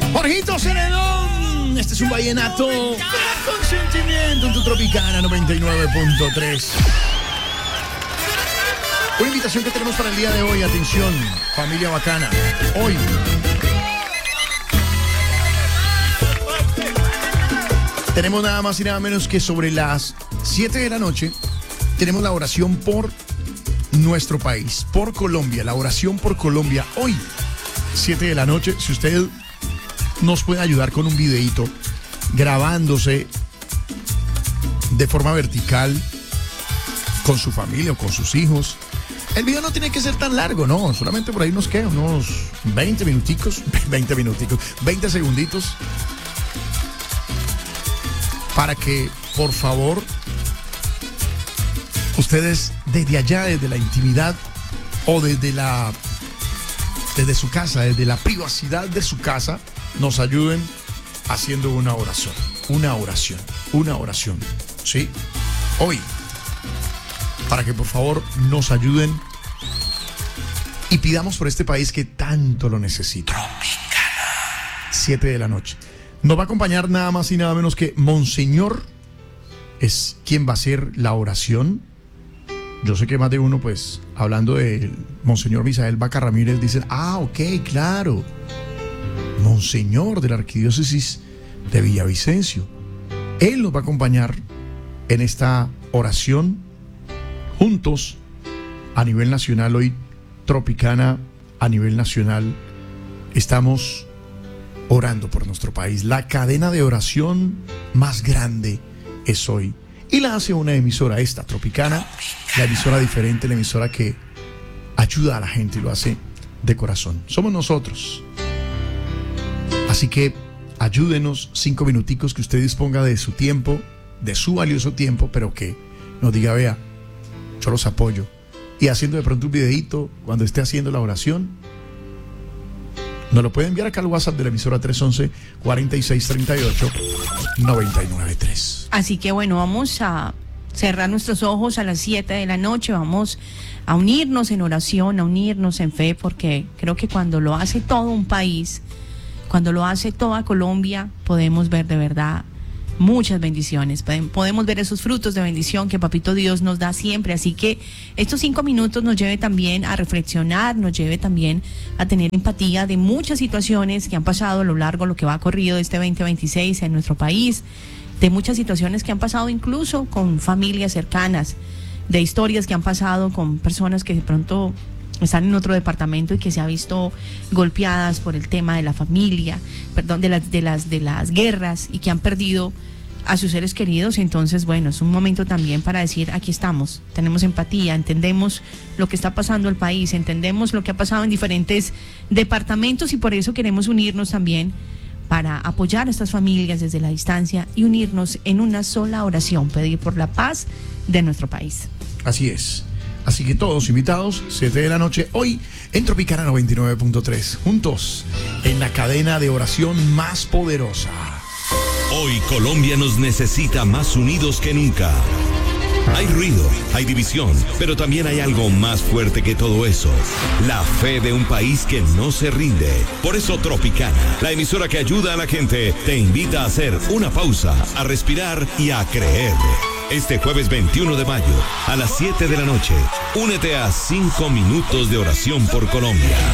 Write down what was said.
Jorgito Celedón, este es un vallenato con sentimiento en tu Tropicana 99.3. Una invitación que tenemos para el día de hoy, atención, familia bacana. Hoy tenemos nada más y nada menos que sobre las 7 de la noche, tenemos la oración por nuestro país, por Colombia, la oración por Colombia. Hoy, 7 de la noche, si usted nos puede ayudar con un videíto, grabándose de forma vertical con su familia o con sus hijos. El video no tiene que ser tan largo, no, solamente por ahí nos quedan unos 20 segunditos, para que, por favor, ustedes desde allá, desde la intimidad o desde su casa, desde la privacidad de su casa, nos ayuden haciendo una oración, ¿sí? Hoy, para que por favor nos ayuden y pidamos por este país que tanto lo necesita. 7 de la noche. Nos va a acompañar nada más y nada menos que Monseñor, es quien va a hacer la oración. Yo sé que más de uno, pues, hablando de Monseñor Misael Vaca Ramírez, dicen, ok, claro, Monseñor de la Arquidiócesis de Villavicencio. Él nos va a acompañar en esta oración juntos a nivel nacional. Hoy Tropicana a nivel nacional estamos orando por nuestro país. La cadena de oración más grande es hoy, y la hace una emisora, esta Tropicana, la emisora diferente, la emisora que ayuda a la gente y lo hace de corazón. Somos nosotros. Así que ayúdenos, 5 minuticos que usted disponga de su tiempo, de su valioso tiempo, pero que nos diga, vea, yo los apoyo. Y haciendo de pronto un videíto cuando esté haciendo la oración, nos lo puede enviar acá al WhatsApp de la emisora 311-4638-993. Así que bueno, vamos a cerrar nuestros ojos a las 7 de la noche, vamos a unirnos en oración, a unirnos en fe, porque creo que cuando lo hace todo un país, cuando lo hace toda Colombia, podemos ver de verdad muchas bendiciones, podemos ver esos frutos de bendición que Papito Dios nos da siempre. Así que estos 5 minutos nos lleve también a reflexionar, nos lleve también a tener empatía de muchas situaciones que han pasado a lo largo de lo que va corrido este 2026 en nuestro país, de muchas situaciones que han pasado incluso con familias cercanas, de historias que han pasado con personas que de pronto están en otro departamento y que se ha visto golpeadas por el tema de la familia, de las guerras, y que han perdido a sus seres queridos. Entonces, bueno, es un momento también para decir, aquí estamos, tenemos empatía, entendemos lo que está pasando en el país, entendemos lo que ha pasado en diferentes departamentos, y por eso queremos unirnos también para apoyar a estas familias desde la distancia y unirnos en una sola oración, pedir por la paz de nuestro país. Así es. Así que todos invitados, 7 de la noche, hoy en Tropicana 99.3, juntos en la cadena de oración más poderosa. Hoy Colombia nos necesita más unidos que nunca. Hay ruido, hay división, pero también hay algo más fuerte que todo eso: la fe de un país que no se rinde. Por eso Tropicana, la emisora que ayuda a la gente, te invita a hacer una pausa, a respirar y a creer. Este jueves 21 de mayo, a las 7 de la noche, únete a 5 minutos de oración por Colombia.